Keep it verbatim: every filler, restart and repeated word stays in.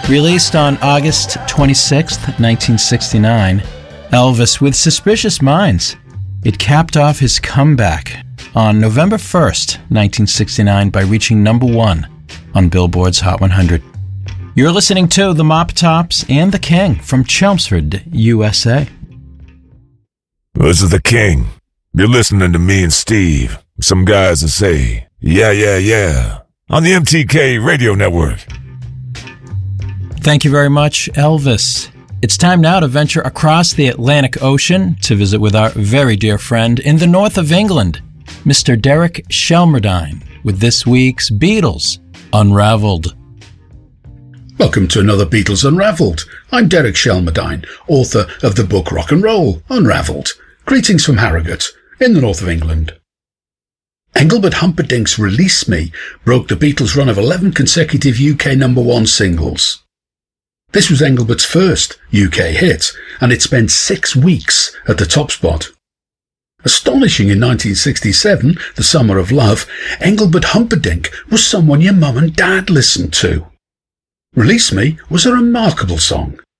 Released on August twenty-sixth, nineteen sixty-nine, Elvis with Suspicious Minds. It capped off his comeback on November first, nineteen sixty-nine by reaching number one on Billboard's Hot one hundred. You're listening to The Mop Tops and The King from Chelmsford, U S A. This is The King. You're listening to me and Steve, some guys that say, yeah, yeah, yeah, on the M T K Radio Network. Thank you very much, Elvis. It's time now to venture across the Atlantic Ocean to visit with our very dear friend in the north of England, Mister Derek Shelmerdine, with this week's Beatles Unraveled. Welcome to another Beatles Unraveled. I'm Derek Shelmerdine, author of the book Rock and Roll Unraveled. Greetings from Harrogate, in the north of England. Engelbert Humperdinck's Release Me broke the Beatles' run of eleven consecutive U K number one singles. This was Engelbert's first U K hit, and it spent six weeks at the top spot. Astonishing in nineteen sixty-seven, the summer of love, Engelbert Humperdinck was someone your mum and dad listened to. Release Me was a remarkable song,